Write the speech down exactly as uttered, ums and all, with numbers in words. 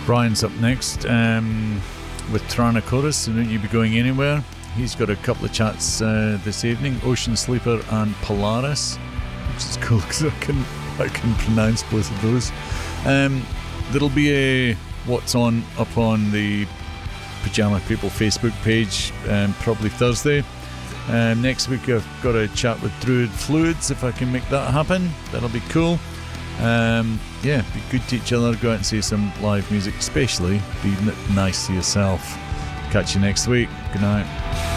Brian's up next um, with Tyrannosaurus, so don't you be going anywhere. He's got a couple of chats uh, this evening, Ocean Sleeper and Polaris, which is cool because I can, I can pronounce both of those. Um, there'll be a What's On up on the Pajama People Facebook page um, probably Thursday. Um, next week I've got a chat with Druid Fluids, if I can make that happen. That'll be cool. Um, yeah, be good to each other, go out and see some live music, especially be n- nice to yourself. Catch you next week. Good night.